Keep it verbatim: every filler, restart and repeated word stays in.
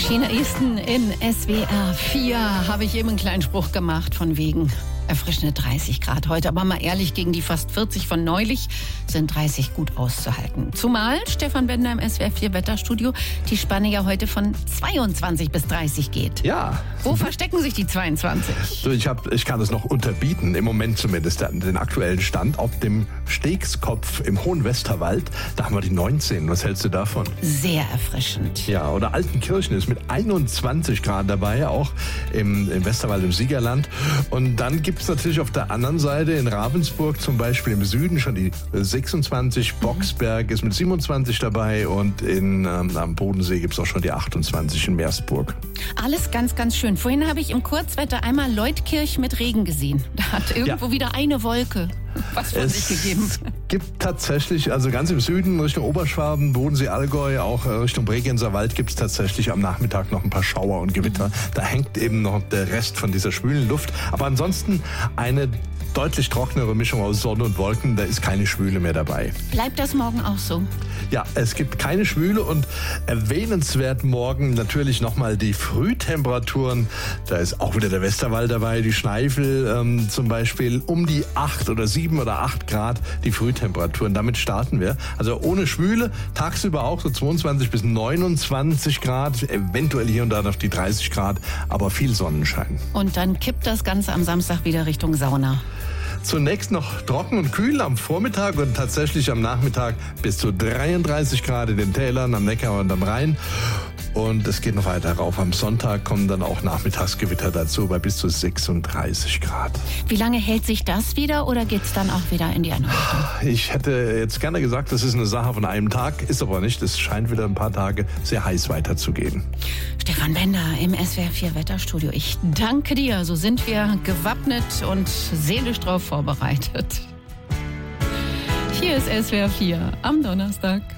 Sheena Easton in S W R vier habe ich eben einen kleinen Spruch gemacht von wegen erfrischende dreißig Grad heute. Aber mal ehrlich, gegen die fast vierzig von neulich sind dreißig gut auszuhalten. Zumal Stefan Bender im S W R vier Wetterstudio die Spanne ja heute von zweiundzwanzig bis dreißig geht. Ja. Wo verstecken sich die zweiundzwanzig? So, ich, hab, ich kann es noch unterbieten, im Moment zumindest, den aktuellen Stand. Auf dem Stegskopf im Hohen Westerwald, da haben wir die neunzehn. Was hältst du davon? Sehr erfrischend. Ja, oder Altenkirchen ist mit einundzwanzig Grad dabei, auch im, im Westerwald, im Siegerland. Und dann gibt es natürlich auf der anderen Seite in Ravensburg zum Beispiel im Süden schon die sechsundzwanzig. Boxberg ist mit siebenundzwanzig dabei und in, ähm, am Bodensee gibt es auch schon die achtundzwanzig in Meersburg. Alles ganz, ganz schön. Vorhin habe ich im Kurzwetter einmal Leutkirch mit Regen gesehen. Da hat irgendwo ja. wieder eine Wolke was von es sich gegeben. Es gibt tatsächlich, also ganz im Süden, Richtung Oberschwaben, Bodensee, Allgäu, auch Richtung Bregenzer Wald gibt es tatsächlich am Nachmittag noch ein paar Schauer und Gewitter. Mhm. Da hängt eben noch der Rest von dieser schwülen Luft. Aber ansonsten eine deutlich trockenere Mischung aus Sonne und Wolken, da ist keine Schwüle mehr dabei. Bleibt das morgen auch so? Ja, es gibt keine Schwüle und erwähnenswert morgen natürlich nochmal die Frühtemperaturen. Da ist auch wieder der Westerwald dabei, die Schneifel ähm, zum Beispiel um die acht oder sieben oder acht Grad die Frühtemperaturen. Damit starten wir. Also ohne Schwüle, tagsüber auch so zweiundzwanzig bis neunundzwanzig Grad, eventuell hier und da noch die dreißig Grad, aber viel Sonnenschein. Und dann kippt das Ganze am Samstag wieder Richtung Sauna. Zunächst noch trocken und kühl am Vormittag und tatsächlich am Nachmittag bis zu dreiunddreißig Grad in den Tälern, am Neckar und am Rhein. Und es geht noch weiter rauf. Am Sonntag kommen dann auch Nachmittagsgewitter dazu bei bis zu sechsunddreißig Grad. Wie lange hält sich das wieder oder geht es dann auch wieder in die andere Richtung? Ich hätte jetzt gerne gesagt, das ist eine Sache von einem Tag, ist aber nicht. Es scheint wieder ein paar Tage sehr heiß weiterzugehen. Stefan Bender im S W R vier Wetterstudio. Ich danke dir. So sind wir gewappnet und seelisch drauf vorbereitet. Hier ist S W R vier am Donnerstag.